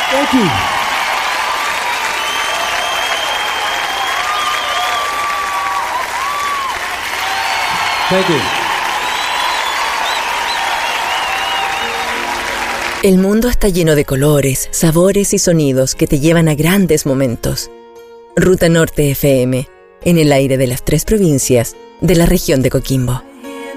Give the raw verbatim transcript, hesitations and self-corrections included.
Thank you. Thank you. El mundo está lleno de colores, sabores y sonidos que te llevan a grandes momentos. Ruta Norte F M, en el aire de las tres provincias de la región de Coquimbo.